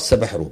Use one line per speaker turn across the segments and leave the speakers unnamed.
وقفت 7 حروب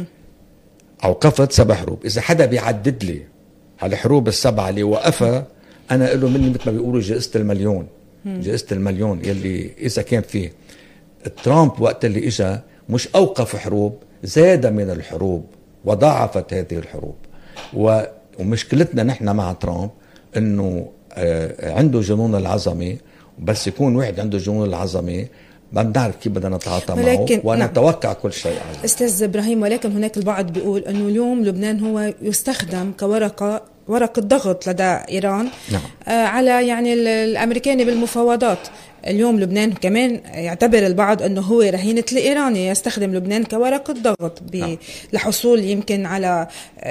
أوقفت 7 حروب. إذا حدا بيعدد لي هالحروب ال7 اللي وقفها، أنا أقول له مني مثل ما بيقولوا جائزة المليون. جائزة المليون يلي إذا كان فيه ترامب وقت اللي إجا مش أوقف حروب، زاد من الحروب وضاعفت هذه الحروب. ومشكلتنا نحن مع ترامب إنه عنده جنون العظمة، بس يكون واحد عنده جنون العظمة ما بنعرف كيف بدنا نتعاطى معه ونتوقع كل شيء عنه.
أستاذ إبراهيم، ولكن هناك البعض بيقول أنه اليوم لبنان هو يستخدم ورقة ضغط لدى إيران.
نعم.
على يعني الأمريكاني بالمفاوضات. اليوم لبنان كمان يعتبر البعض أنه هو رهينة الإيراني، يستخدم لبنان كورقة ضغط
نعم.
لحصول يمكن على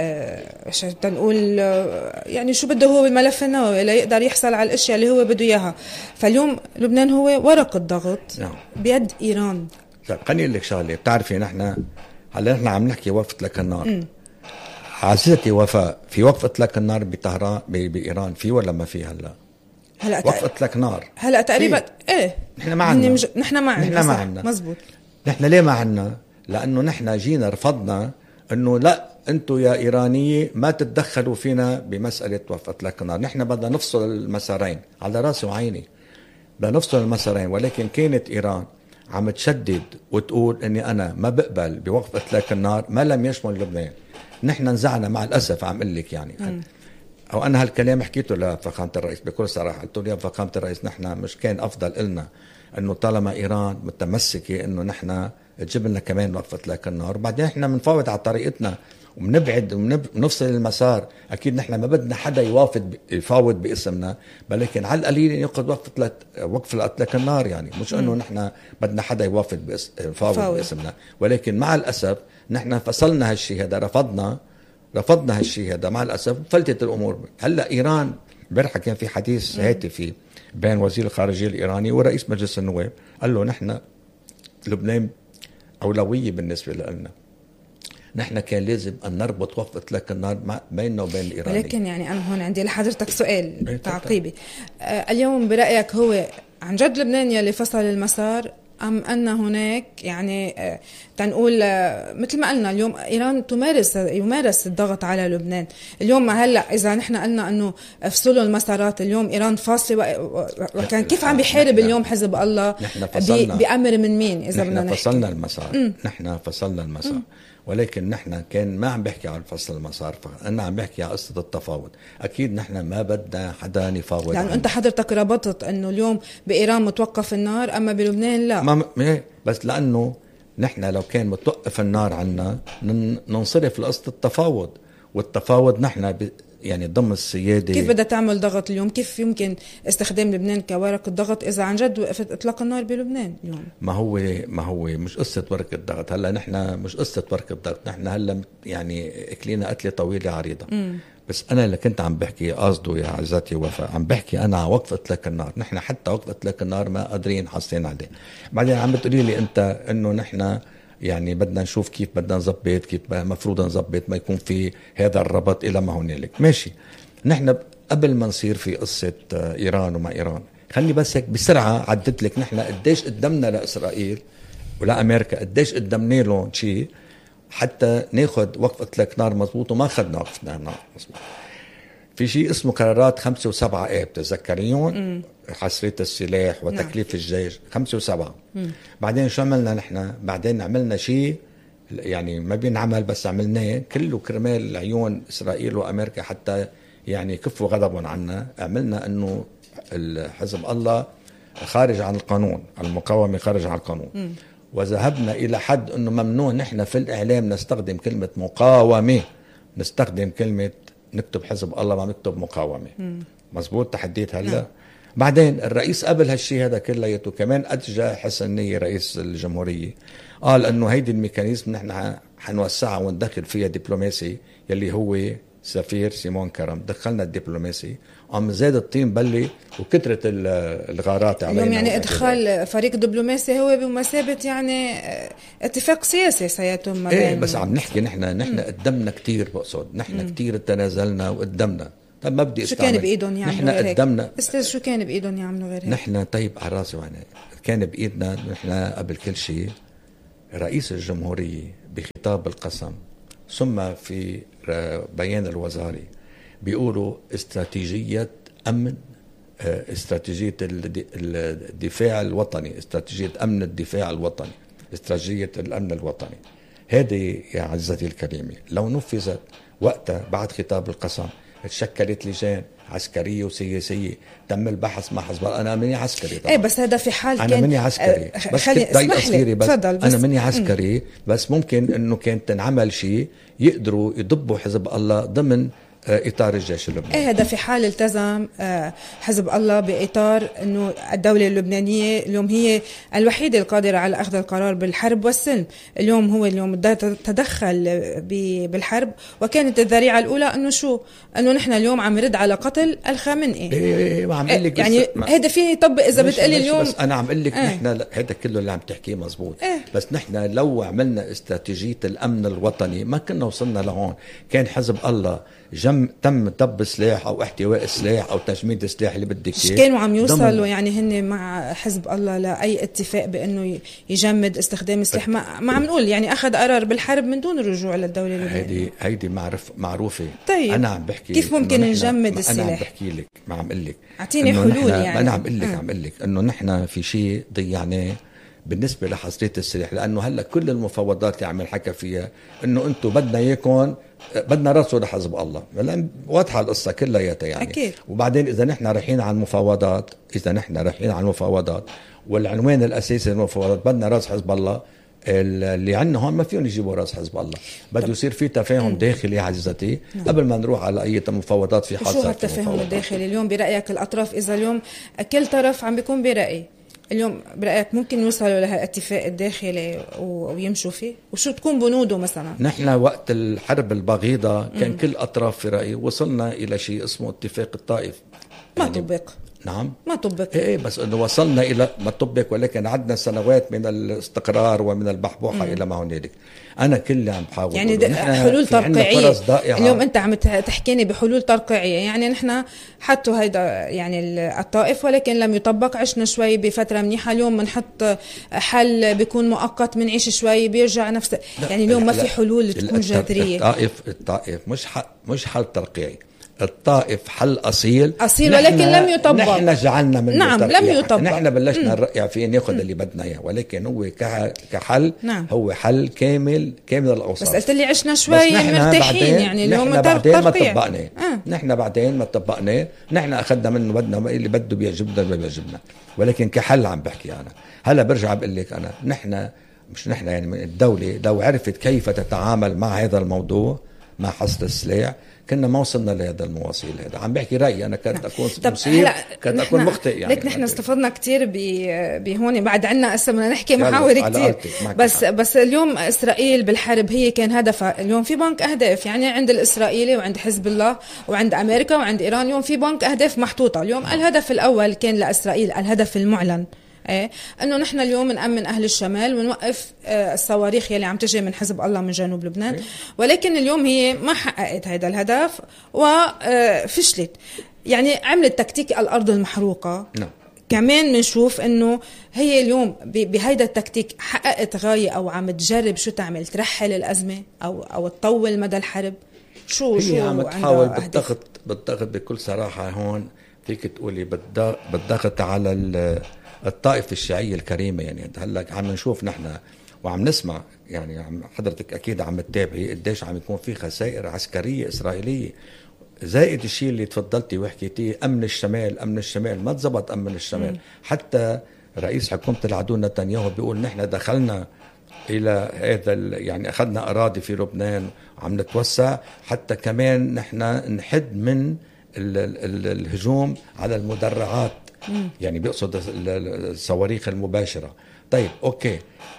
تنقول يعني شو بده هو بالملف النووي، لا يقدر يحصل على الأشياء اللي هو بده إياها. فاليوم لبنان هو ورقة ضغط.
نعم.
بيد إيران.
طيب خليني أقول لك شغلة. بتعرفي نحن هلا عم نحكي وقف إطلاق النار. عزيزتي وفاء، في وقف إطلاق النار بطهران بإيران في ولا ما في هلا وقف إطلاق نار؟
هلا تقريبا ايه
نحن ما عنا.
نحن ما عنا. مزبوط.
نحن ليه ما عنا؟ لأنه نحن جينا رفضنا إنه لا أنتوا يا إيرانية ما تتدخلوا فينا بمسألة وقف إطلاق النار. نحن بدنا نفصل المسارين على راسي وعيني، بدنا نفصل المسارين. ولكن كانت إيران عم تشدد وتقول إني أنا ما بقبل بوقف إطلاق النار ما لم يشمل لبنان. نحن نزعنا مع الأسف. عم قل لك يعني أو أنا هالكلام حكيته لفخامة الرئيس بكل صراحة. قلت له يا فخامة الرئيس، نحن مش كان أفضل إلنا إنه طالما إيران متمسكة إنه نحن تجيب لنا كمان وقف إطلاق النار، وبعدين نحن بنفاوض على طريقتنا وبنبعد وبنفصل المسار. أكيد نحن ما بدنا حدا يفاوض باسمنا، ولكن على القليل يأخذ وقف إطلاق النار. يعني مش إنه نحن بدنا حدا يفاوض باسمنا. ولكن مع الأسف نحن فصلنا هالشيء هذا، رفضنا هالشيء هذا مع الأسف. فلتت الأمور. هلأ إيران امبارح كان في حديث هاتفي بين وزير الخارجية الإيراني ورئيس مجلس النواب، قال له نحن لبنان أولوية بالنسبة لنا. نحن كان لازم أن نربط وقف إطلاق النار بيننا وبين الإيراني.
ولكن يعني أنا هون عندي لحضرتك سؤال تعقيبي. اليوم برأيك هو عن جد لبنان يلي فصل المسار، أم أن هناك يعني تنقول مثل ما قلنا اليوم إيران يمارس الضغط على لبنان اليوم؟ هلأ إذا نحن قلنا أنه افصلوا المسارات، اليوم إيران فاصلة وكان كيف عم بيحارب اليوم حزب الله بأمر من مين؟ إذا
نحن فصلنا المسار. نحن فصلنا المسار. ولكن نحن كان ما عم بحكي عن فصل المسار، أنا عم بحكي عن قصة التفاوض. أكيد نحن ما بدنا حدا نفاوض.
يعني أنت حضرتك ربطت أنه اليوم بإيران متوقف النار أما بلبنان لا.
بس لأنه نحن لو كان متوقف النار عنا ننصرف لقصة التفاوض. والتفاوض نحن يعني ضمن السيادة.
كيف بدها تعمل ضغط اليوم؟ كيف يمكن استخدام لبنان كورقة ضغط إذا عن جد وقفت إطلاق النار بلبنان اليوم؟
ما هو مش قصة ورقة ضغط. هلا نحن مش قصة ورقة ضغط. نحن هلا يعني أكلينا قتلة طويلة عريضة. بس أنا اللي كنت عم بحكي قصده يا عزتي وفاء، عم بحكي أنا عن وقف إطلاق النار. نحن حتى وقف إطلاق النار ما قادرين حاصلين عليه. بعدين عم بتقولي لي أنت إنه نحن يعني بدنا نشوف كيف بدنا نظبط، كيف مفروض نظبط ما يكون في هذا الربط إلى ما هنالك. ماشي. نحن قبل ما نصير في قصة إيران وما إيران، خلي بس هيك بسرعة عدت لك نحن قديش قدمنا لإسرائيل ولا أمريكا، قديش قدمنا لهم شيء حتى ناخد وقف إطلاق نار مزبوط، وما خدنا وقف نار مزبوط. في شيء اسمه قرارات 5 و7 آب تذكريون، حصرية السلاح وتكليف الجيش 5 و7. بعدين شو عملنا نحن؟ بعدين عملنا شيء يعني ما بينعمل بس عملناه كله كرمال عيون إسرائيل وأمريكا حتى يعني كفوا غضبهم عنا. عملنا أنه حزب الله خارج عن القانون، المقاومة خارج عن القانون. وذهبنا إلى حد أنه ممنوع نحن في الإعلام نستخدم كلمة مقاومة، نستخدم كلمة نكتب حزب الله ما نكتب مقاومة. مزبوط تحديت هلا. بعدين الرئيس قبل هالشي هذا كلياته كمان أتجى حسن نية رئيس الجمهورية، قال أنه هيدي الميكانيزم نحن حنوسعها وندخل فيها دبلوماسي يلي هو سفير سيمون كرم. دخلنا الدبلوماسي، عم زاد الطين بلي وكترة الغارات علينا.
اليوم يعني ادخال فريق دبلوماسي هو بمثابة يعني اتفاق سياسي سيتم.
ايه بس عم نحكي نحن قدمنا كتير، بقصد نحن كتير تنازلنا وقدمنا. طب ما بدي
شو كان بإيدهم يعملوا
غير هيك؟ قدمنا
استاذ شو كان بإيدهم يعملوا غير هيك؟
نحن طيب على راسي وعيني كان بإيدنا نحن قبل كل شيء رئيس الجمهورية بخطاب القسم ثم في بيان الوزاري بيقولوا استراتيجية أمن، استراتيجية الدفاع الوطني، استراتيجية أمن الدفاع الوطني، استراتيجية الأمن الوطني. هذه يا عزتي الكريمة لو نفذت وقتها بعد خطاب القسم تشكلت لجان عسكرية وسياسية تم البحث مع حزب الله. أنا مني عسكري طبعا.
ايه بس هذا في حال
أنا مني عسكري بس كنت ضايق أصيري بس أنا مني عسكري بس ممكن إنه كانت تنعمل شيء يقدروا يضبوا حزب الله ضمن إطار الجيش اللبناني.
ايه هذا في حال التزم حزب الله بإطار انه الدولة اللبنانية اليوم هي الوحيدة القادرة على اخذ القرار بالحرب والسلم. اليوم هو اليوم تدخل بالحرب، وكانت الذريعة الاولى انه نحن اليوم عم نرد على قتل الخامنئي.
ايه ما عم اقول لك
يعني هذا فيه يطبق اذا بتقلي اليوم.
بس انا عم اقول لك نحن هذا كله اللي عم تحكيه مزبوط. بس نحن لو عملنا استراتيجية الامن الوطني ما كنا وصلنا لهون. كان حزب الله تم طب سلاح او احتواء السلاح او تجميد السلاح اللي بدك اياه.
كانوا عم يوصلوا يعني هن مع حزب الله لاي اتفاق بانه يجمد استخدام السلاح. ما عم نقول يعني اخذ قرار بالحرب من دون الرجوع للدوله اللبنانيه.
هيدي معروفه.
طيب
انا عم بحكي
كيف ممكن نجمد السلاح؟
انا عم بحكي لك، ما عم اقول لك
اعطيني حلول. يعني
انا عم اقول لك انه نحن في شيء ضيعناه بالنسبه لحصريه السلاح، لانه هلا كل المفاوضات اللي عم نحكى فيها انه انتم بدنا اياكم بدنا راسه لحزب الله. واضحه القصه كلياتها يعني.
أكيد.
وبعدين اذا نحن رايحين على المفاوضات والعنوان الاساسي للمفاوضات بدنا راس حزب الله، اللي عندنا هون ما فيهم يجيبوا راس حزب الله. بده يصير في تفاهم داخلي يا عزتي قبل ما نروح على اي مفاوضات. في حال
شو هالتفاهم الداخلي اليوم برايك الاطراف؟ اذا اليوم كل طرف عم بيكون براي، اليوم برأيك ممكن يوصلوا لهالاتفاق الداخلي ويمشوا فيه؟ وشو تكون بنوده مثلا؟
نحن وقت الحرب البغيضة كان كل أطراف في رأيي وصلنا إلى شيء اسمه اتفاق الطائف.
ما يعني طبق.
نعم
ما طبق.
إيه بس إنه وصلنا إلى ما طبق، ولكن عدنا سنوات من الاستقرار ومن البحبوحة إلى ما هنالك. أنا كل عم بحاول
يعني حلول ترقيعية. اليوم أنت عم تحكيني بحلول ترقيعية، يعني نحن حطوا هيدا يعني الطائف ولكن لم يطبق. عشنا شوي بفترة منيحة، اليوم بنحط حل بيكون مؤقت، بنعيش شوي بيرجع نفس. يعني اليوم ما في حلول تكون جذرية.
الطائف مش حل ترقيعي. الطائف حل أصيل
ولكن لم يطبق.
نحن جعلنا منه
نعم لم يطبق.
نحن بلشنا نرقع فيه ناخذ اللي بدنا إياه، ولكن هو كحل.
نعم.
هو حل كامل الأوصاف.
بس قلت لي عشنا شوي مرتاحين، يعني اليوم
نحن بعدين ما طبقنا. نحن بعدين ما طبقنا. نحن أخذنا منه بدنا اللي بده بيعجبنا ما بيعجبنا، ولكن كحل عم بحكي أنا. هلا برجع بقول لك أنا نحن يعني الدولة لو عرفت كيف تتعامل مع هذا الموضوع مع حصر السلاح كنا ما وصلنا لهذا المواصيل. هذا عم بحكي رأيي أنا. كنت أكون مصير، كنت أكون مخطئ يعني.
لك نحن استفدنا كتير بهون بعد عنا أسا بدنا نحكي محاور كتير. بس اليوم إسرائيل بالحرب هي كان هدفها. اليوم في بنك أهداف يعني عند الإسرائيلي وعند حزب الله وعند أمريكا وعند إيران. اليوم في بنك أهداف محطوطة. اليوم الهدف الأول كان لإسرائيل، الهدف المعلن انه نحن اليوم نأمن اهل الشمال ونوقف الصواريخ يلي عم تجي من حزب الله من جنوب لبنان. ولكن اليوم هي ما حققت هذا الهدف وفشلت. يعني عملت تكتيك الارض المحروقه. كمان بنشوف انه هي اليوم بهيدا التكتيك حققت غاية او عم تجرب شو تعمل، ترحل الازمه او تطول مدى الحرب. شو
عم تحاول بالضغط بكل صراحه. هون فيك تقولي بالضغط على الطائفة الشيعية الكريمة. يعني هلا عم نشوف نحن وعم نسمع، يعني حضرتك أكيد عم تتابعي قديش عم يكون في خسائر عسكرية إسرائيلية، زائد الشيء اللي تفضلتي وحكيتيه أمن الشمال ما تزبط. أمن الشمال حتى رئيس حكومة العدو نتنياهو بيقول نحن دخلنا إلى هذا يعني أخذنا أراضي في لبنان وعم نتوسع، حتى كمان نحن نحد من الهجوم على المدرعات. يعني بيقصد الصواريخ المباشرة. طيب أوكي،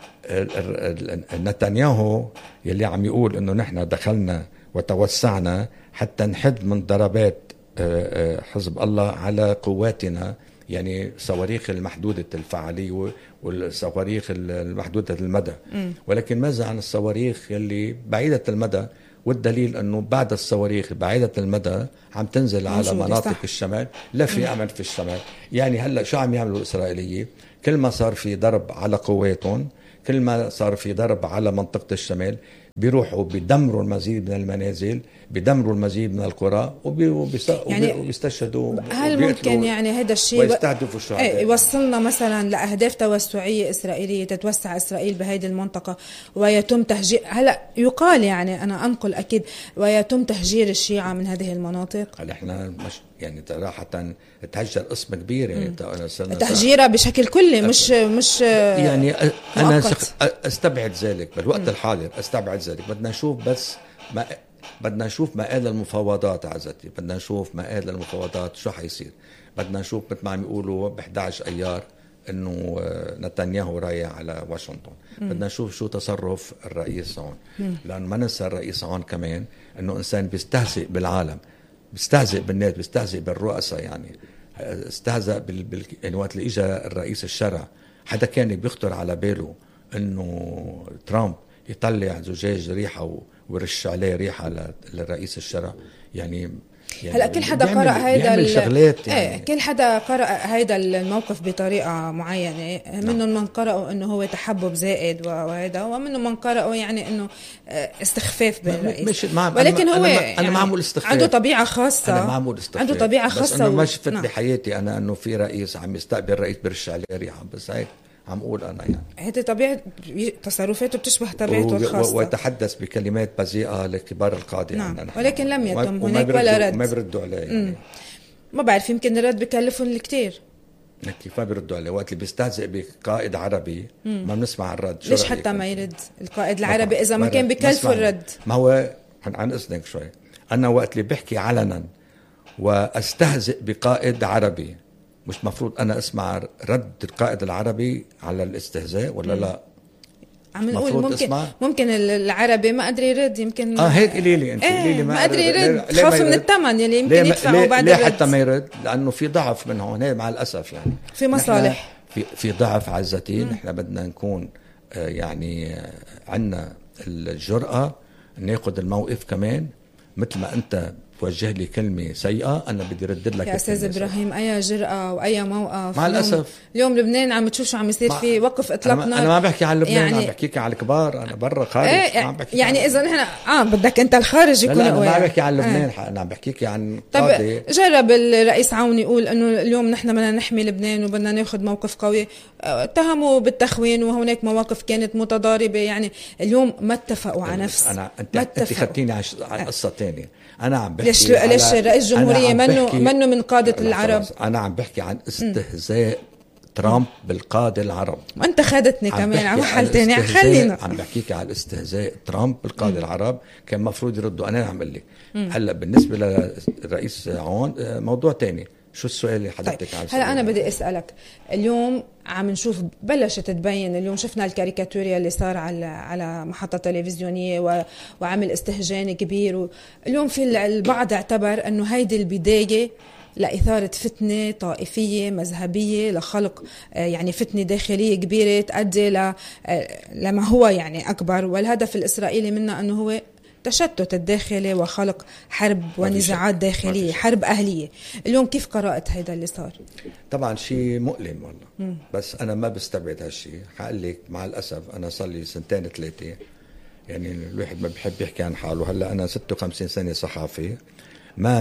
نتنياهو يلي عم يقول إنه نحن دخلنا وتوسعنا حتى نحد من ضربات حزب الله على قواتنا، يعني صواريخ المحدودة الفعالية والصواريخ المحدودة المدى. ولكن ماذا عن الصواريخ يلي بعيدة المدى؟ والدليل أنه بعد الصواريخ بعيدة المدى عم تنزل على مناطق الشمال. لا في أمل في الشمال. يعني هلأ شو عم يعملوا الإسرائيلية؟ كل ما صار في ضرب على قواتهم كل ما صار في ضرب على منطقة الشمال بيروحوا بيدمروا المزيد من المنازل، بيدمروا المزيد من القرى،
يعني
وبيستشهدوا.
هل ممكن يعني هذا الشيء
ويستهدفوا الشهداء
يوصلنا مثلا لأهداف توسعية إسرائيلية، تتوسع إسرائيل بهذه المنطقة ويتم تهجير؟ هلا يقال يعني أنا أنقل أكيد ويتم تهجير الشيعة من هذه المناطق.
هل احنا مش يعني صراحة تهجر قسم كبير يعني
تهجيرها بشكل كلي مش
يعني أنا
مؤقت.
استبعد ذلك بالوقت الحاضر، استبعد ذلك. بدنا نشوف بس بدنا نشوف مآل المفاوضات عزتي، بدنا نشوف مآل المفاوضات شو حيصير. بدنا نشوف مثل ما عم يقولوا ب 11 أيار إنه نتنياهو رايح على واشنطن. بدنا نشوف شو تصرف الرئيس هون، لأن ما ننسى الرئيس هون كمان إنه إنسان بيستهزئ بالعالم، بيستهزئ بالناس، بيستهزئ بالرؤساء. يعني استهزأ يعني وقت اللي إجا الرئيس الشرع، حدا كان بيخطر على باله إنه ترامب يطلع زجاج ريحة ويرش عليه ريحة للرئيس الشرع؟ يعني
هلا كل حدا قرأ هيدا
شغلات يعني.
كل حدا قرأ هيدا الموقف بطريقة معينة. منهم من قرأوا انه هو تحبب زائد وهذا، ومنهم من قرأوا يعني انه استخفاف بالرئيس. ولكن هو
أنا معمول استخفاف،
عنده طبيعة خاصة.
أنا معمول استخفاف،
عنده طبيعة خاصة.
بس أنا ما شفت بحياتي أنا أنه في رئيس عم يستقبل رئيس برش عليه ريحة، بس هيك عم أقول أنا يعني
هذه طبيعة تصرفاته بتشبه طبيعته الخاصة،
ويتحدث بكلمات بذيئة لكبار القادة.
نعم.
يعني
ولكن لم يتم هناك ولا رد.
ما بيردوا عليه يعني.
ما بعرف، يمكن الرد بكلفهم الكتير.
كيف ما بيردوا عليه؟ وقت اللي بيستهزئ بقائد عربي ما بنسمع الرد.
ليش حتى ما يرد القائد العربي إذا ما كان بكلفه الرد؟
ما هو عن إذنك شوي، أنا وقت اللي بحكي علنا واستهزئ بقائد عربي، مش مفروض أنا أسمع رد القائد العربي على الاستهزاء ولا لا؟
عم نقول ممكن العربي ما قدر يرد. يمكن
هيك قولي لي انت.
ما قدر يرد، خاف من الثمن يلي يمكن يدفعه بعد الرد.
ليه حتى ما يرد؟ لأنه في ضعف من هون مع الأسف. يعني
في مصالح،
في ضعف عزتي. نحن بدنا نكون يعني عنا الجرأة ناخد الموقف كمان. مثل ما أنت توجه لي كلمة سيئة أنا بدي ردد لك.
يا أستاذ إبراهيم، أي جرأة وأي موقف
مع الأسف.
اليوم لبنان عم تشوف شو عم يصير فيه، وقف إطلاق نار.
أنا ما بحكي عن لبنان، يعني عم بحكيك عن الكبار. أنا برا خارج.
يعني إذا نحن بدك أنت الخارج يكون
لا أنا ما بحكي عن لبنان. أنا عم بحكيك عن
قاضي. طب جرب الرئيس عون يقول إنه اليوم نحن بدنا نحمي لبنان وبدنا ناخد موقف قوي. اتهموا بالتخوين وهناك مواقف كانت متضاربة. يعني اليوم ما اتفقوا على نفس.
أنت خدتيني على قصة تانية. أنا عم بحكي
ليش رئيس الجمهورية منه من قادة العرب.
أنا عم بحكي عن استهزاء ترامب بالقادة العرب.
وأنت خدتني كمان على محل تاني. خلينا
عم بحكيك على الاستهزاء ترامب بالقادة العرب. كان مفروض يردوا. أنا عم بقول لك هلا بالنسبة للرئيس عون موضوع تاني. شو السؤال اللي حضرتك
طيب. هلا أنا بدي أسألك، اليوم عم نشوف بلشت تبين. اليوم شفنا الكاريكاتوريا اللي صار على محطة تلفزيونية وعمل استهجان كبير. اليوم في البعض اعتبر أنه هيدي البداية لإثارة فتنة طائفية مذهبية، لخلق يعني فتنة داخلية كبيرة تؤدي لما هو يعني أكبر. والهدف الإسرائيلي منه أنه هو تشتت الداخلي وخلق حرب ونزاعات داخلية، حرب أهلية. اليوم كيف قرأت هيدا اللي صار؟
طبعا شيء مؤلم والله. بس أنا ما بستبعد هالشيء. حقول لك مع الأسف أنا صار لي 2-3 يعني الواحد ما بيحب يحكي عن حاله. هلا أنا 56 سنة صحافي. ما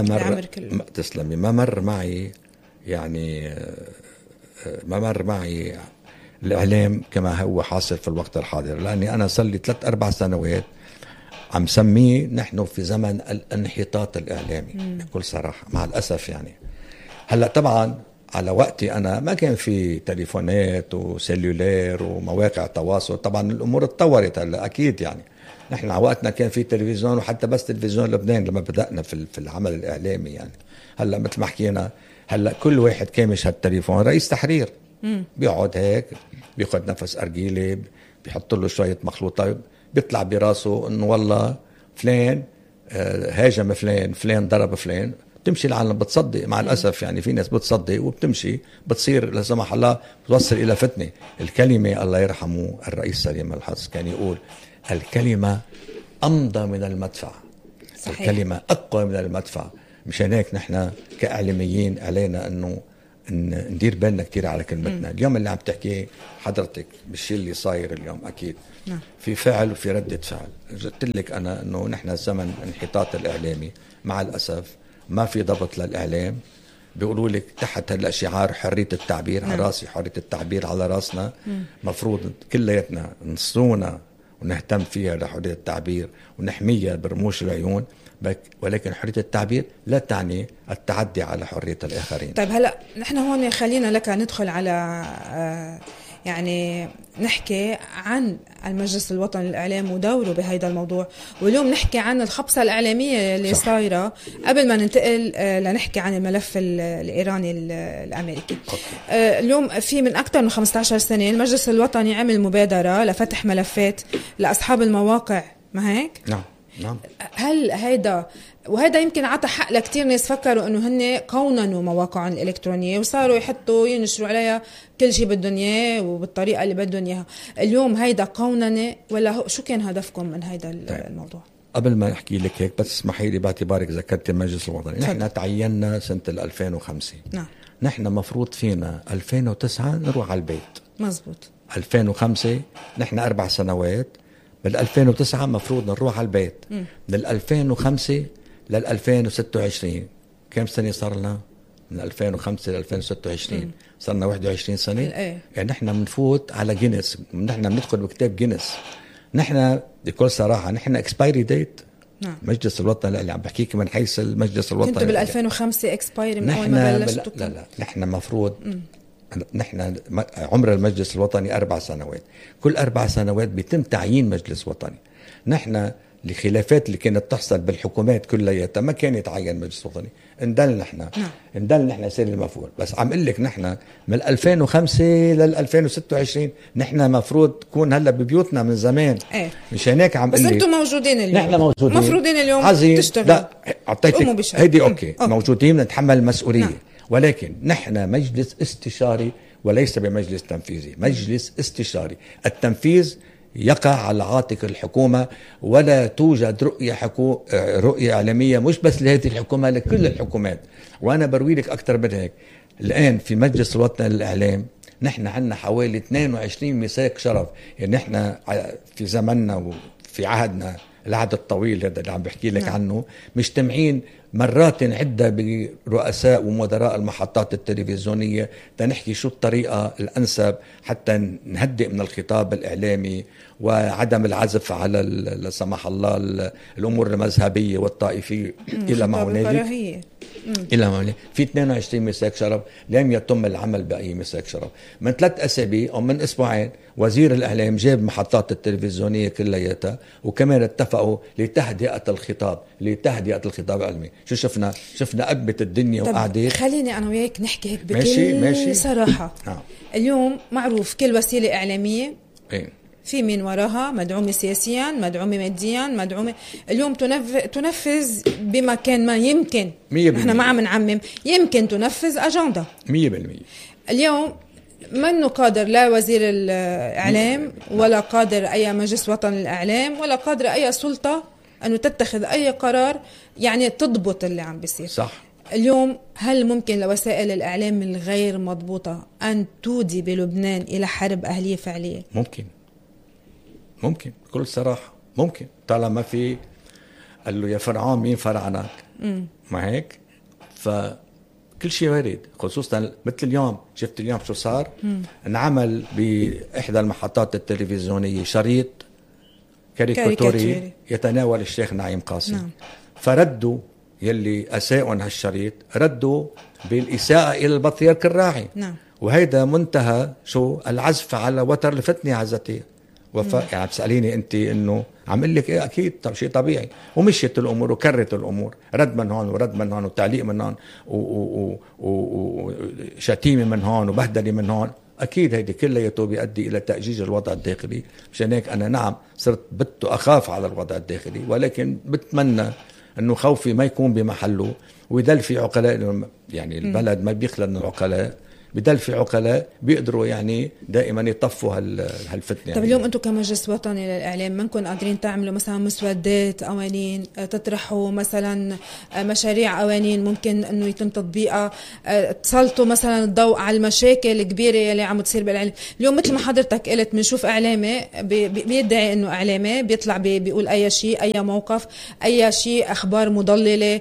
مر معي يعني ما مر معي الإعلام كما هو حاصل في الوقت الحاضر. لأني أنا صار لي 3-4 سنوات عم سميه نحن في زمن الانحطاط الإعلامي بكل صراحة مع الأسف. يعني هلأ طبعا على وقتي أنا ما كان في تليفونات وسيلولار ومواقع تواصل. طبعا الأمور اتطورت هلأ أكيد. يعني نحن على وقتنا كان في تلفزيون، وحتى بس تلفزيون لبنان لما بدأنا في العمل الإعلامي. يعني هلأ مثل ما حكينا هلأ كل واحد كامش هالتليفون رئيس تحرير. بيقعد هيك بياخد نفس أرجيلي، بيحط له شوية مخلوطات، بيطلع براسه انه والله فلان هاجم فلان ضرب فلان. تمشي العالم بتصدق مع الأسف. يعني في ناس بتصدق وبتمشي بتصير لا سمح الله بتوصل إلى فتنة. الكلمة الله يرحمه الرئيس سليم الحظ كان يقول الكلمة أمضى من المدفع. صحيح. الكلمة أقوى من المدفع. مشان هيك نحن كإعلاميين علينا أنه ندير بالنا كتير على كلمتنا. اليوم اللي عم تحكي حضرتك بالشيء اللي صاير اليوم أكيد في فعل وفي ردة فعل. قلت لك أنا أنه نحن زمن انحطاط الإعلامي مع الأسف، ما في ضبط للإعلام. بيقولوا لك تحت هلا شعار حرية التعبير على راسي، حرية التعبير على راسنا. مفروض كلياتنا نصونا ونهتم فيها لحرية التعبير ونحميها برموش العيون، ولكن حرية التعبير لا تعني التعدي على حرية الآخرين.
طيب هلأ نحن هون خلينا لك ندخل على يعني نحكي عن المجلس الوطني للإعلام ودوره بهذا الموضوع، واليوم نحكي عن الخبصة الإعلامية اللي صايرة قبل ما ننتقل لنحكي عن الملف الإيراني الأمريكي. اليوم في من أكثر من 15 سنة المجلس الوطني عمل مبادرة لفتح ملفات لأصحاب المواقع، ما هيك؟
نعم.
هل وهذا يمكن عطى حق لكتير ناس فكروا انه هن قوننوا مواقعهم الالكترونيه وصاروا يحطوا ينشروا عليها كل شيء بدهم اياه وبالطريقه اللي بدهم اياها. اليوم هيدا قوننه ولا شو كان هدفكم من هيدا الموضوع؟
قبل ما احكي لك هيك بس اسمحي لي باعتبارك ذكرت المجلس الوطني، نحن تعيننا سنه 2005.
نعم.
نحن مفروض فينا 2009 نروح على البيت.
مزبوط.
2005 نحن 4 سنوات، بال 2009 مفروض نروح على البيت. من 2005 لل 2026 كم سنة صار لنا؟ من 2005 ل 2026 صرنا 21 سنة. يعني نحن بنفوت على جينيس، نحن بندخل بكتاب جينيس. نحن بكل صراحة نحن اكسبايري ديت.
نعم.
مجلس الوطني اللي عم بحكيك من حيث المجلس الوطني
كنتوا بال 2005 اكسبايري من اول ما بلشتوا؟
لا نحن مفروض نحن عمر المجلس الوطني 4 سنوات، كل 4 سنوات بيتم تعيين مجلس وطني. نحن الخلافات اللي كانت تحصل بالحكومات كلياتها ما كان يتعين مجلس وطني، اندل نحن سير المفروض. بس عم اقول لك نحن من 2005 لل 2026 نحن مفروض تكون هلا ببيوتنا من زمان. مش هيك عم
بس انتم موجودين اليوم،
نحن موجودين
مفروضين اليوم تشتغلوا.
لا اعطيتك هيدي اوكي موجودين نتحمل المسؤوليه. ولكن نحن مجلس استشاري وليس بمجلس تنفيذي، مجلس استشاري. التنفيذ يقع على عاتق الحكومة، ولا توجد رؤية إعلامية مش بس لهذه الحكومة، لكل الحكومات. وأنا بروي لك أكثر من هيك. الآن في مجلس الوطني للإعلام نحن عندنا حوالي 22 مساك شرف. يعني نحن في زمننا وفي عهدنا العهد الطويل هذا اللي عم بحكي لك عنه مجتمعين مرات عدة برؤساء ومدراء المحطات التلفزيونية تنحكي شو الطريقة الأنسب حتى نهدئ من الخطاب الإعلامي وعدم العزف على لا سمح الله الأمور المذهبية والطائفية إلى ما هنالك. في 22 مساك شرف لم يتم العمل بأي مساك شرف. من 3 أسابيع أو من أسبوعين وزير الإعلام جاب محطات التلفزيونية كلياتها، وكمان اتفقوا لتهدئة الخطاب العلمي. شو شفنا أبت الدنيا وقعدت.
خليني أنا وياك نحكي هيك بكل صراحة. اليوم معروف كل وسيلة إعلامية في من وراها مدعومة سياسيا، مدعومة ماديا، مدعومة اليوم تنفذ بمكان ما. يمكن احنا ما عم نعمم، يمكن تنفذ أجندة
100%.
اليوم منه قادر لا وزير الإعلام ولا قادر أي مجلس وطني للإعلام ولا قادر أي سلطة أنه تتخذ أي قرار يعني تضبط اللي عم بيصير.
صح.
اليوم هل ممكن لوسائل الإعلام الغير مضبوطة أن تودي بلبنان إلى حرب أهلية فعلية؟
ممكن بكل صراحة ممكن، طالما في قال له يا فرعون مين فرعنك. ما هيك؟ فكل شيء وارد، خصوصا مثل اليوم. شفت اليوم شو صار؟ انعمل بإحدى المحطات التلفزيونية شريط كاريكاتوري يتناول الشيخ نعيم قاسم. فردوا يلي أساءوا هالشريط، ردوا بالإساءة إلى البطريرك الراعي. وهيدا منتهى شو العزف على وتر الفتنة عزتي. يعني بسأليني أنت إنه عمل لك إيه؟ أكيد شيء طبيعي. ومشيت الأمور وكرت الأمور، رد من هون ورد من هون وتعليق من هون وشتيمة من هون وبهدلة من هون. أكيد هيدي كلياته بيؤدي إلى تأجيج الوضع الداخلي. مشان هيك أنا نعم صرت أخاف على الوضع الداخلي، ولكن بتمنى إنه خوفي ما يكون بمحله ويدل في عقلاء. يعني البلد ما بيخلى من العقلاء، بدل في عقلاء بيقدروا يعني دائما يطفوا هالفتنة.
طب اليوم انتم كمجلس وطني للاعلام منكم قادرين تعملوا مثلا مسودات قوانين، تطرحوا مثلا مشاريع قوانين ممكن انه يتم تطبيقها، تسلطوا مثلا الضوء على المشاكل الكبيره اللي عم تصير بالاعلام؟ اليوم مثل ما حضرتك قلت بنشوف اعلامي بيدعي انه اعلامي بيطلع بيقول اي شيء، اي موقف، اي شيء، اخبار مضلله،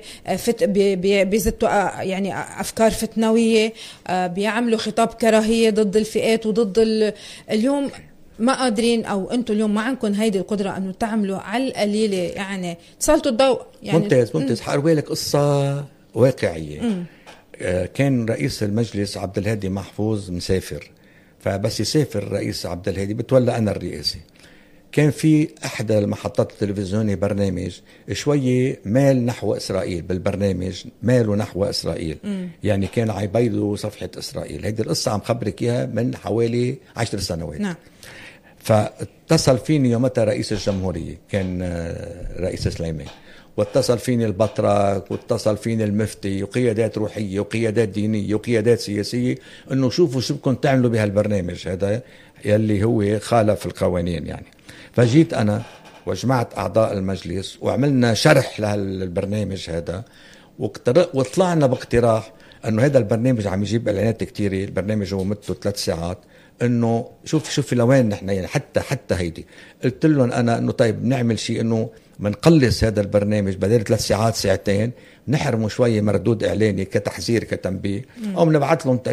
بيزتوا يعني افكار فتنويه، بيعملوا خطاب كراهيه ضد الفئات وضد اليوم ما قادرين، او انتم اليوم ما عندكم هيدي القدره انه تعملوا على القليله يعني تسلطوا الضوء يعني.
ممتاز. حأروي لك قصه واقعيه. كان رئيس المجلس عبد الهادي محفوظ مسافر، فبس يسافر رئيس عبد الهادي بتولى انا الرئاسه. كان في احدى المحطات التلفزيونيه برنامج شويه مال نحو اسرائيل، بالبرنامج ماله نحو اسرائيل. يعني كان عيبيدوا صفحه اسرائيل. هذه القصه عم خبرك اياها من حوالي 10 سنوات.
نعم.
فاتصل فيني يومتها رئيس الجمهوريه، كان رئيس سليمان، واتصل فيني البطرك، واتصل فيني المفتي، وقيادات روحيه وقيادات دينيه وقيادات سياسيه، انه شوفوا شو بدكم تعملوا بهالبرنامج هذا يلي هو خالف القوانين يعني. فجيت أنا وجمعت أعضاء المجلس وعملنا شرح لهالبرنامج هذا، وطلعنا باقتراح أنه هذا البرنامج عم يجيب إعلانات كتيرة. البرنامج هو مدته 3 ساعات. أنه شوفي لوين نحن يعني حتى هيدي. قلت لهم أنا أنه طيب نعمل شيء أنه منقلص هذا البرنامج بدل 3 ساعات ساعتين، نحرمه شوية مردود إعلاني كتحذير كتنبيه، أو نبعث لهم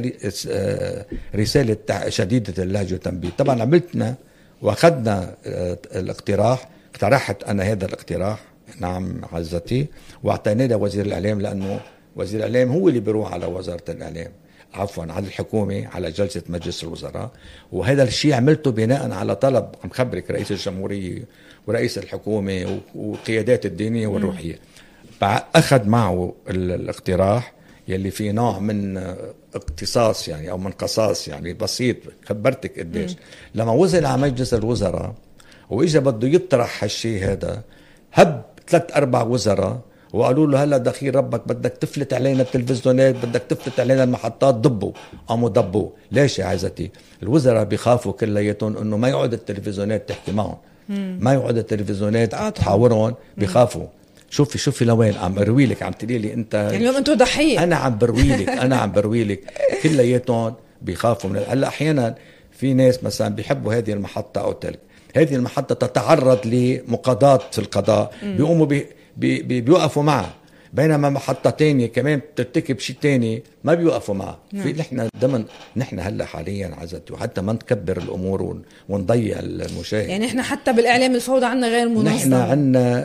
رسالة شديدة اللهجة وتنبيه. طبعا عملتنا واخذنا الاقتراح، اقترحت انا هذا الاقتراح، نعم عزتي، واعطيناه لوزير الاعلام، لانه وزير الاعلام هو اللي بيروح على وزاره الاعلام، عفوا على الحكومه، على جلسه مجلس الوزراء. وهذا الشيء عملته بناء على طلب عم خبرك رئيس الجمهوريه ورئيس الحكومه وقيادات الدينيه والروحيه. اخذ معه الاقتراح يلي فيه نوع من اقتصاص يعني او من قصاص يعني بسيط. خبرتك قديش لما وصل على مجلس الوزراء واجا بده يطرح هالشيء هذا، هب 3-4 وزراء وقالوا له هلا دخيل ربك بدك تفلت علينا التلفزيونات، بدك تفلت علينا المحطات، ضبوا. قاموا ضبوا. ليش يا عزتي؟ الوزراء بيخافوا كلياتهم انه ما يقعد التلفزيونات تحكي معهم، ما يقعد التلفزيونات تحاورهم، بيخافوا. شوفي لوين عم بروي لك، عم تقولي لي انت
يعني اليوم انتم ضحيه.
انا عم بروي لك كلياتهم بيخافوا من هلا. احيانا في ناس مثلا بيحبوا هذه المحطه او تلك، هذه المحطه تتعرض لمقاضاه في القضاء، بيقوموا بيوقفوا معها، بينما محطه تانية كمان بترتكب شيء تاني ما بيوقفوا معها. في نحن ضمن نحن هلا حاليا عزتي، وحتى ما نكبر الامور ونضيع المشاهد.
يعني احنا حتى بالاعلام الفوضى عندنا غير منظم.
نحن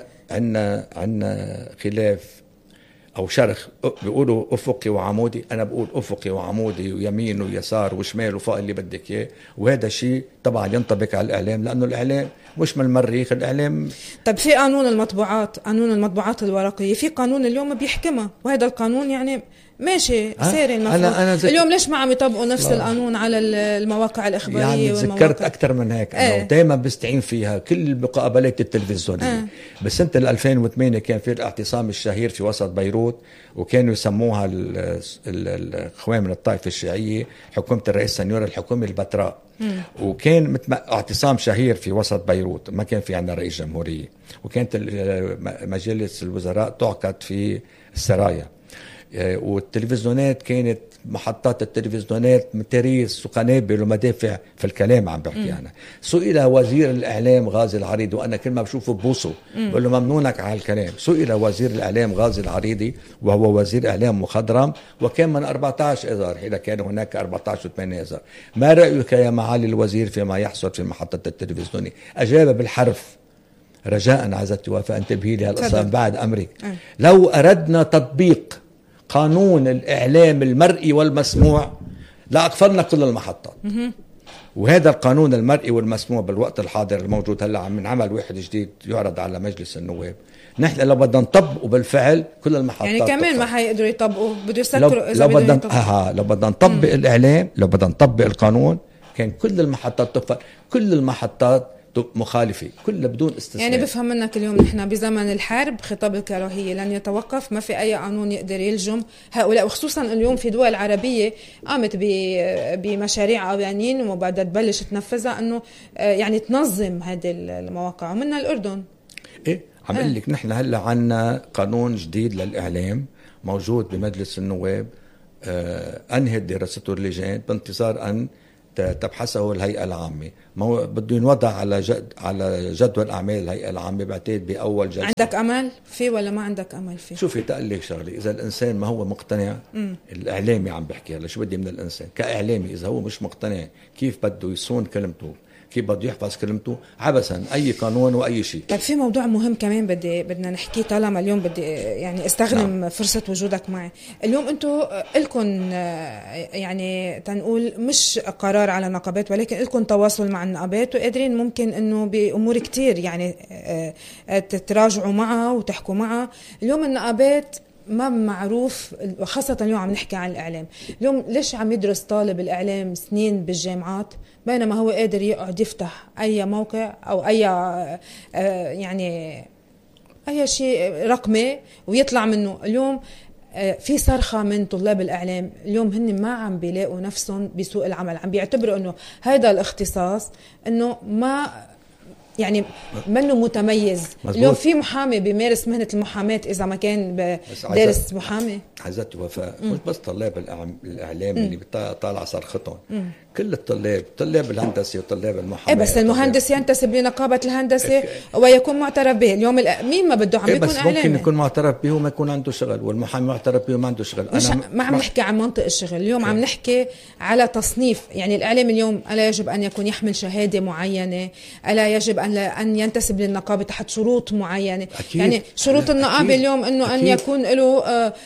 عندنا خلاف او شرخ، بيقولوا افقي وعمودي، انا بقول افقي وعمودي ويمين ويسار وشمال وفوق اللي بدك اياه. وهذا شيء طبعا ينطبق على الاعلام، لانه الاعلام مش من المريخ، الاعلام.
طب في قانون المطبوعات الورقيه، في قانون اليوم بيحكمها، وهذا القانون يعني ماشي ساري المفروض. اليوم ليش ما عم يطبقوا نفس القانون على المواقع الإخبارية
يعني ذكرت أكثر من هيك. أنا دائما بستعين فيها كل المقابلات التلفزيونية. بسنة 2008 كان في الاعتصام الشهير في وسط بيروت، وكانوا يسموها الإخوان من الطائفة الشيعية حكومة الرئيس سنيور، الحكومة البتراء. وكان اعتصام شهير في وسط بيروت، ما كان في عندنا رئيس جمهورية، وكانت مجالس الوزراء تعقد في السرايا. والتلفزيونات كانت محطات التلفزيونات متاريس وقنابل ومدافع في الكلام عم بحكي أنا. سئل وزير الإعلام غازي العريضي، وأنا كل ما بشوفه ببوسه بقول له ممنونك على الكلام. سئل وزير الإعلام غازي العريضي وهو وزير إعلام مخضرم، وكان من 14 آذار، إذا كان هناك 14 و8 آذار. ما رأيك يا معالي الوزير فيما يحصل في محطة التلفزيونية؟ أجاب بالحرف. رجاء عزتي وفاء انتبهي لي هالقصة بعد أمرك. لو أردنا تطبيق قانون الإعلام المرئي والمسموع لا أقفلنا كل المحطات. وهذا القانون المرئي والمسموع بالوقت الحاضر الموجود هلا عم نعمل واحد جديد يعرض على مجلس النواب. نحن لو بدنا نطبقه بالفعل كل المحطات
يعني كمان ما حيقدروا يطبقوا، بده يسكروا
إذا لو بدنا نطبق الإعلام، لو بدنا نطبق القانون كان كل المحطات تقفل. كل المحطات مخالفة كلها بدون استثناء.
يعني بفهم منك اليوم نحن بزمن الحرب خطاب الكراهية لن يتوقف، ما في أي قانون يقدر يلجم هؤلاء، وخصوصا اليوم في دول عربية قامت بمشاريع قوانين وبعدها تبلش تنفذها أنه يعني تنظم هذه المواقع، ومنها الأردن.
إيه عم أقول لك نحن هلا عنا قانون جديد للإعلام موجود بمجلس النواب، أنهت دراسته اللجان بانتظار أن تبحثه الهيئة العامة. ما هو بده ينوضع على جدول أعمال الهيئة العامة بعتقد بأول جلسة.
عندك أمل فيه ولا ما عندك أمل فيه؟
شوفي تقول لك شغلة، إذا الإنسان ما هو مقتنع الإعلامي عم بحكي هلا شو بدي من الإنسان كإعلامي، إذا هو مش مقتنع كيف بده يصون كلمته، كيف بده يحفظ كلمته، عبثا أي قانون وأي شيء.
طيب في موضوع مهم كمان بدنا نحكيه طالما اليوم بدي يعني استخدم فرصة وجودك معي اليوم. انتم لكم يعني تنقول مش قرار على النقابات، ولكن لكم تواصل مع النقابات وقادرين ممكن انه بأمور كتير يعني تتراجعوا معها وتحكوا معها. اليوم النقابات ما معروف، وخاصة اليوم عم نحكي عن الإعلام. اليوم ليش عم يدرس طالب الإعلام سنين بالجامعات بينما هو قادر يقعد يفتح أي موقع أو أي يعني أي شيء رقمي ويطلع منه؟ اليوم في صرخة من طلاب الإعلام اليوم هن ما عم بيلاقوا نفسهم بسوق العمل، عم بيعتبروا أنه هذا الاختصاص أنه ما يعني منه متميز. مزبوط. اليوم في محامي بيمارس مهنة المحاماة إذا ما كان دارس محامي.
عزت وفاء مش بس طلاب الإعلام اللي بيطالع صرختهم، كل الطلاب، طلاب الهندسة وطلاب المحاماة.
بس المهندس ينتسب لنقابة الهندسة ويكون معترف به. اليوم مين ما بده عم بيكون
بس
إعلامي.
ممكن يكون معترف به وما يكون عنده شغل، والمحامي معترف به وما عنده شغل.
مش ما عم نحكي عن منطق الشغل اليوم، عم نحكي على تصنيف. يعني الإعلام اليوم ألا يجب أن يكون يحمل شهادة معينة، ألا يجب أن ينتسب للنقابة تحت شروط معينة. أكيد. يعني شروط النقابة اليوم أنه أن يكون له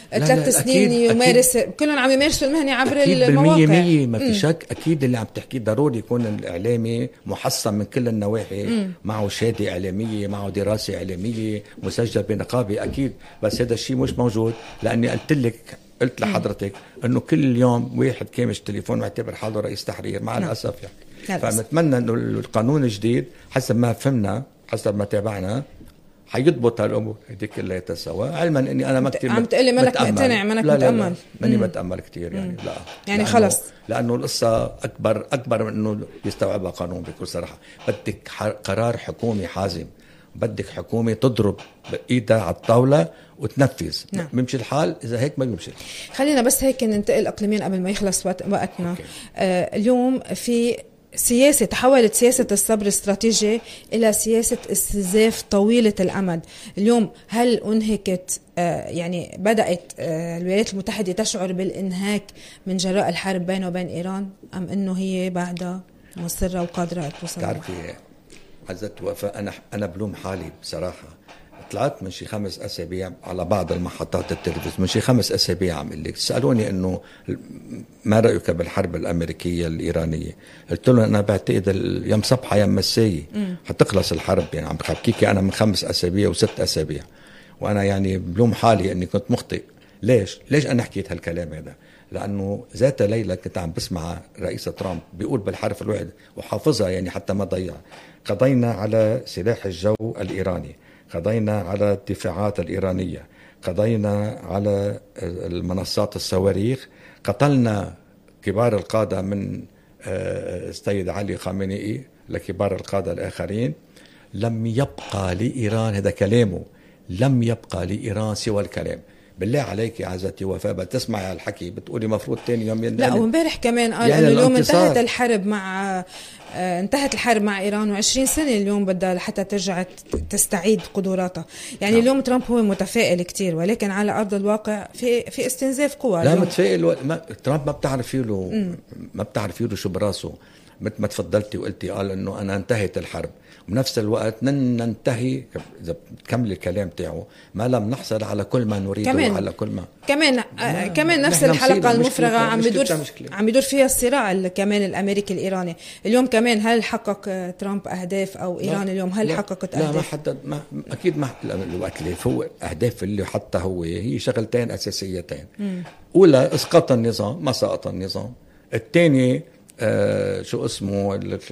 3 سنين يمارس، كلهم عم يمارسوا المهنة عبر المواقع.
100% ما في شك. أكيد اللي عم تحكيه ضروري يكون الإعلامي محصن من كل النواحي، معه شهادة إعلامية، معه دراسة إعلامية، مسجل بنقابة أكيد. بس هذا الشيء مش موجود، لأني قلت لحضرتك أنه كل يوم واحد كامش تليفون معتبر حاله رئيس تحرير مع الأسف يعني. فنتمنى أنه القانون الجديد حسب ما فهمنا حسب ما تابعنا حيضبط هالأمور هذيك كلها سوا، علما أني أنا ما كتير
عم تقلي منك مقتنع منك متأمل.
ماني بتأمل كتير يعني. لا
يعني خلص،
لأنه القصة أكبر من أنه يستوعبها قانون. بكل صراحة بدك قرار حكومي حازم، بدك حكومة تضرب إيدها على الطاولة وتنفذ. بيمشي الحال، إذا هيك ما بيمشي.
خلينا بس هيك ننتقل أقليميا قبل ما يخلص وقتنا. اليوم في سياسة تحولت سياسة الصبر الاستراتيجي إلى سياسة استنزاف طويلة الأمد. اليوم هل أنهكت يعني بدأت الولايات المتحدة تشعر بالإنهاك من جراء الحرب بينه وبين إيران، أم أنه هي بعدها مصرة وقادرة توصل؟
تعرفي عزت وفاء، أنا بلوم حالي بصراحة. طلعت من شي 5 أسابيع على بعض المحطات التلفزيون، من شي 5 أسابيع عم قلت سألوني إنه ما رأيك بالحرب الأمريكية الإيرانية. قلت لهم أنا بعتقد يوم صبحة يوم مساية حتخلص الحرب. يعني عم بحكيكي أنا من 5 أسابيع و6 أسابيع، وأنا يعني بلوم حالي إني كنت مخطئ. ليش أنا حكيت هالكلام هذا؟ لأنه ذات ليلة كنت عم بسمع رئيس ترامب بيقول بالحرف الواحد وحافظها يعني حتى ما ضيع: قضينا على سلاح الجو الإيراني، قضينا على الدفاعات الإيرانية، قضينا على المنصات الصواريخ، قتلنا كبار القادة من السيد علي خامنئي لكبار القادة الآخرين. لم يبقى لإيران، هذا كلامه، لم يبقى لإيران سوى الكلام. بالله عليك يا عزتي وفاء بتسمعي على الحكي بتقولي مفروض تاني يوم
لا. ومبارح كمان قال يعني اليوم انتهت الحرب مع إيران، و20 سنة اليوم بدها حتى ترجع تستعيد قدراتها. يعني اليوم ترامب هو متفائل كتير، ولكن على أرض الواقع في استنزاف قوى.
لا متفائل ترامب ما بتعرفي له شو براسه. مثل ما تفضلتي وقلتي قال انه انا انتهت الحرب، وبنفس الوقت ننتهي اذا بتكمل الكلام تاعه ما لم نحصل على كل ما نريده وعلى كل ما
كمان نفس الحلقة المفرغة عم بيدور فيها الصراع كمان الامريكي الايراني. اليوم كمان هل حقق ترامب اهداف او ايران اليوم هل حققت اهداف؟
لا ما حدد، اكيد ما الوقت اللي فوق اهداف اللي حتى هي شغلتين اساسيتين. اولى اسقاط النظام، ما سقط النظام. الثاني شو اسمه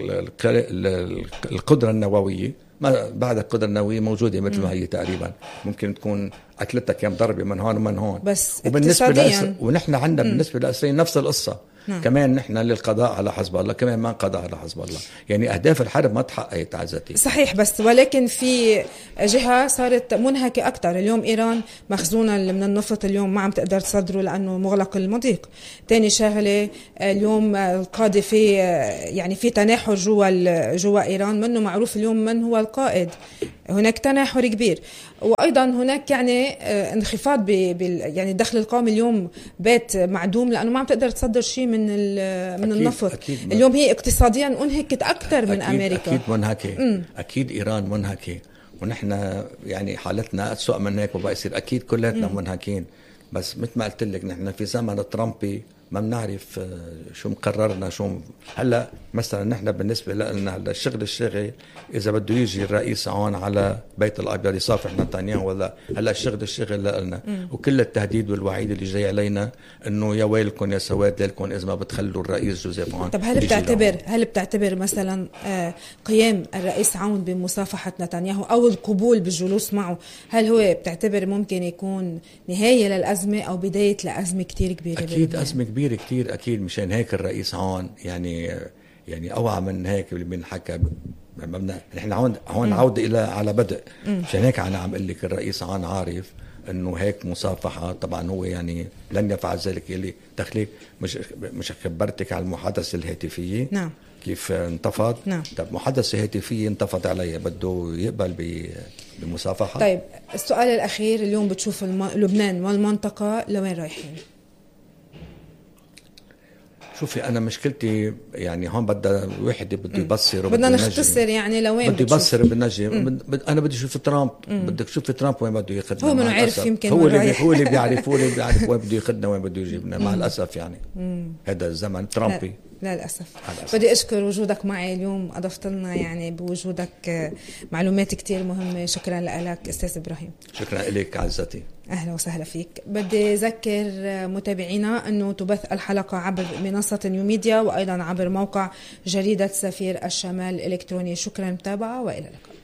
القدرة النووية، ما بعد القدرة النووية موجودة مثل ما هي تقريبا، ممكن تكون أكلتها كم ضربة من هون ومن هون.
بس
وبالنسبة ونحن عندنا بالنسبة للإسرائيل نفس القصة.
نعم.
كمان نحن للقضاء على حزب الله، كمان ما قضاء على حزب الله، يعني أهداف الحرب ما تحققت عزتي.
صحيح، بس ولكن في جهة صارت منهكة أكتر. اليوم إيران مخزونة من النفط اليوم ما عم تقدر تصدره لأنه مغلق المضيق. تاني شغلة اليوم القادة في يعني في تناحر جوا إيران، منه معروف اليوم من هو القائد، هناك تناحر كبير. وأيضا هناك يعني انخفاض يعني الدخل القومي اليوم بات معدوم لأنه ما عم تقدر تصدر شيء من النفط. اليوم هي اقتصاديا انهكت أكثر من أمريكا.
أكيد منهكة. أكيد إيران منهكة، ونحن يعني حالتنا أسوأ من هيك وبقى يصير أكيد كلنا منهكين. بس مثل ما قلت لك نحن في زمن ترامبي ما بنعرف شو مقررنا شو. هلا مثلا نحن بالنسبه لنا هلا الشغل اذا بده يجي الرئيس هون على بيت الابيض يصافح نتنياهو ولا هلا الشغل لنا، وكل التهديد والوعيد اللي جاي علينا انه يا ويلكم يا سواد لكم اذا ما بتخلوا الرئيس جوزيف عون.
طب هل بتعتبر مثلا قيام الرئيس عون بمصافحه نتنياهو او القبول بالجلوس معه، هل هو بتعتبر ممكن يكون نهايه للازمه او بدايه لازمه كتير كبيره؟
اكيد ازمه كبيره كتير اكيد. مشان هيك الرئيس عون يعني اوعى من هيك اللي بنحكى. نحن هون عوده الى على بدء. مشان هيك انا عم اقول لك الرئيس عون عارف انه هيك مصافحه. طبعا هو يعني لن يفعل ذلك. اللي دخلي مش خبرتك على المحادثه الهاتفيه.
نعم.
كيف انتفض.
نعم.
طب محادثه هاتفيه انتفض عليها، بده يقبل بمصافحه.
طيب السؤال الاخير، اليوم بتشوف لبنان والمنطقه لوين رايحين؟
شوفي أنا مشكلتي يعني هون بدها وحدة بده يبصر،
بدنا نختصر يعني لوين
بده يبصر بنجي. أنا بدي أشوف ترامب. بدك تشوفي ترامب وين بده ياخذنا.
هو منو عارف يمكن
هو اللي بيعرف وين بده ياخذنا وين بده يجيبنا. مع الأسف يعني هذا الزمن ترامبي.
لا للأسف. بدي أشكر وجودك معي اليوم، أضفت لنا يعني بوجودك معلومات كتير مهمة. شكرا لك أستاذ إبراهيم.
شكرا لك عزتي.
أهلا وسهلا فيك. بدي أذكر متابعينا أنه تبث الحلقة عبر منصة نيوميديا وأيضا عبر موقع جريدة سفير الشمال الإلكتروني. شكرا متابعة وإلى اللقاء.